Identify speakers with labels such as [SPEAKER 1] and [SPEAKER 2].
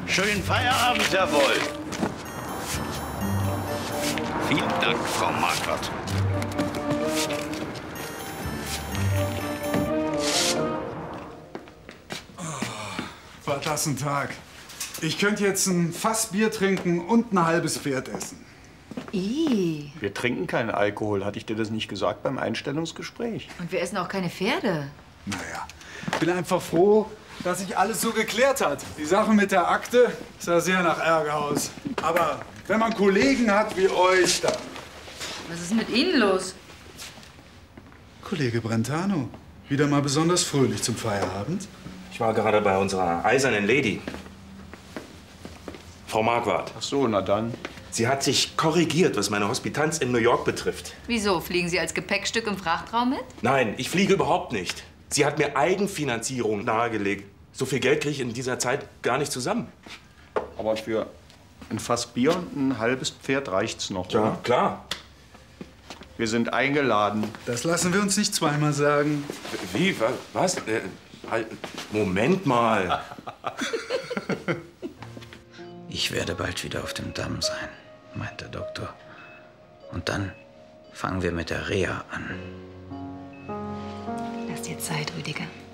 [SPEAKER 1] Schönen Feierabend, Herr Wolf. Vielen Dank, Frau Marquardt.
[SPEAKER 2] War das ein Tag. Ich könnte jetzt ein Fass Bier trinken und ein halbes Pferd essen.
[SPEAKER 3] Ih.
[SPEAKER 4] Wir trinken keinen Alkohol. Hatte ich dir das nicht gesagt beim Einstellungsgespräch?
[SPEAKER 3] Und wir essen auch keine Pferde.
[SPEAKER 2] Naja, bin einfach froh, dass sich alles so geklärt hat. Die Sache mit der Akte sah sehr nach Ärger aus. Aber wenn man Kollegen hat wie euch, dann...
[SPEAKER 3] Was ist mit Ihnen los?
[SPEAKER 2] Kollege Brentano, wieder mal besonders fröhlich zum Feierabend?
[SPEAKER 5] Ich war gerade bei unserer eisernen Lady, Frau Marquardt.
[SPEAKER 4] Ach so, na dann.
[SPEAKER 5] Sie hat sich korrigiert, was meine Hospitanz in New York betrifft.
[SPEAKER 3] Wieso? Fliegen Sie als Gepäckstück im Frachtraum mit?
[SPEAKER 5] Nein, ich fliege überhaupt nicht. Sie hat mir Eigenfinanzierung nahegelegt. So viel Geld kriege ich in dieser Zeit gar nicht zusammen.
[SPEAKER 4] Aber für ein Fass Bier und ein halbes Pferd reicht's noch,
[SPEAKER 5] Ja,
[SPEAKER 4] oder?
[SPEAKER 5] klar.
[SPEAKER 4] Wir sind eingeladen.
[SPEAKER 2] Das lassen wir uns nicht zweimal sagen.
[SPEAKER 5] Wie? Was? Moment mal.
[SPEAKER 6] Ich werde bald wieder auf dem Damm sein, meint der Doktor. Und dann fangen wir mit der Reha an.
[SPEAKER 3] Lass dir Zeit, Rüdiger.